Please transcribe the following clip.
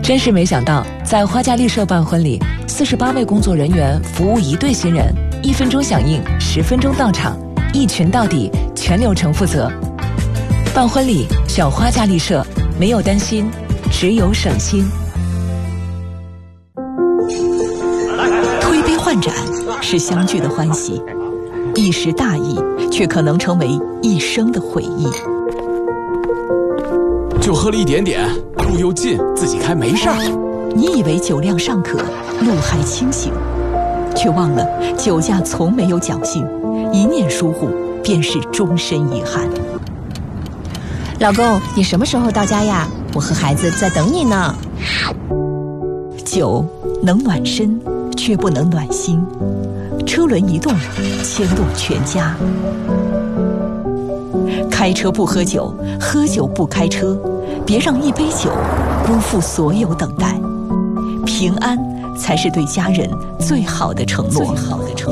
真是没想到，在花家丽舍办婚礼，48位工作人员服务1对新人，1分钟响应，10分钟到场，一群到底，全流程负责。办婚礼选花家丽舍，没有担心，只有省心。 推杯换盏是相聚的欢喜，一时大意却可能成为一生的回忆。 就喝了一点点，路又近，自己开没事儿。 你以为酒量尚可，路还清醒，却忘了酒驾从没有侥幸，一念疏忽便是终身遗憾。 老公，你什么时候到家呀？我和孩子在等你呢。 酒能暖身，却不能暖心。车轮一动，牵动全家。开车不喝酒，喝酒不开车，别让一杯酒辜负所有等待。平安才是对家人最好的承诺。